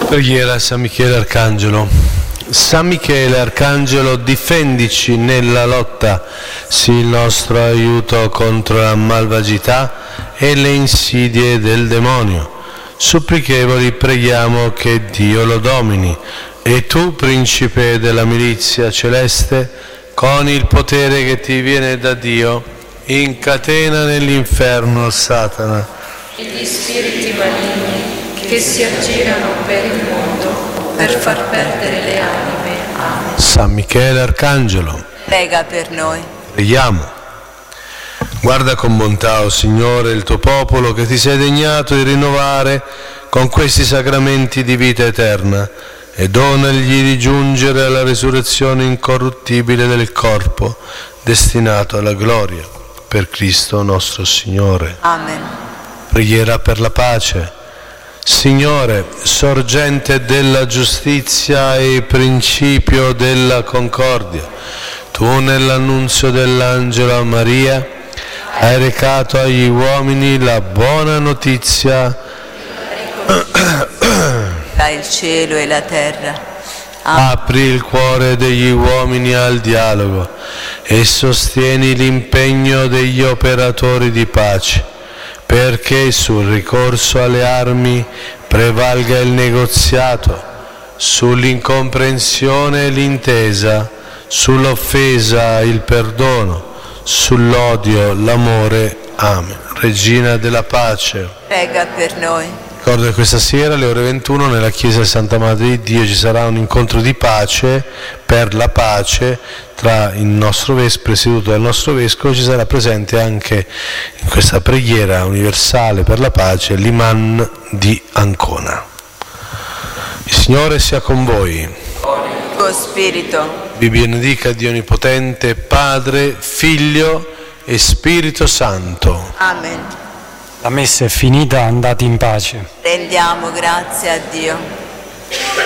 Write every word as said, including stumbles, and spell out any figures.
Preghiera a San Michele Arcangelo. San Michele Arcangelo, difendici nella lotta, sii il nostro aiuto contro la malvagità e le insidie del demonio. Supplichevoli preghiamo che Dio lo domini. E tu, principe della milizia celeste, con il potere che ti viene da Dio, incatena nell'inferno Satana e gli spiriti maligni che si aggirano per il mondo per far perdere le anime. Amen. San Michele Arcangelo, prega per noi. Preghiamo. Guarda con bontà, o Signore, il tuo popolo che ti sei degnato di rinnovare con questi sacramenti di vita eterna e donagli di giungere alla risurrezione incorruttibile del corpo destinato alla gloria. Per Cristo nostro Signore. Amen. Preghiera per la pace. Signore, sorgente della giustizia e principio della concordia, tu nell'annunzio dell'angelo a Maria hai recato agli uomini la buona notizia. Tra il cielo e la terra. Amen. Apri il cuore degli uomini al dialogo e sostieni l'impegno degli operatori di pace, perché sul ricorso alle armi prevalga il negoziato, sull'incomprensione l'intesa, sull'offesa il perdono, sull'odio l'amore. Amen. Regina della pace, prega per noi. Ricordo che questa sera alle ore ventuno nella chiesa di Santa Madre di Dio ci sarà un incontro di pace per la pace tra il nostro vescovo, presieduto dal nostro vescovo. Ci sarà presente anche in questa preghiera universale per la pace l'imam di Ancona. Il Signore sia con voi. Tuo spirito. Vi benedica Dio Onnipotente, Padre, Figlio e Spirito Santo. Amen. La messa è finita, andate in pace. Rendiamo grazie a Dio.